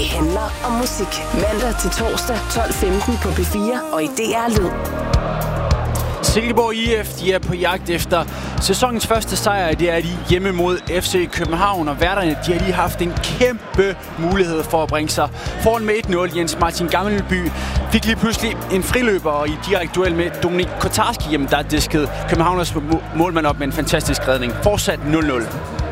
handler om musik. Mandag til torsdag 12:15 på P4 og i DR Lyd. Silkeborg IF, de er på jagt efter sæsonens første sejr. Det er de hjemme mod FC København, og værterne, de har lige haft en kæmpe mulighed for at bringe sig foran med 1-0. Jens Martin Gammelby fik lige pludselig en friløber, og i direkte duel med Dominik Kotarski, jamen der diskede Københavners målmand op med en fantastisk redning. Fortsat 0-0.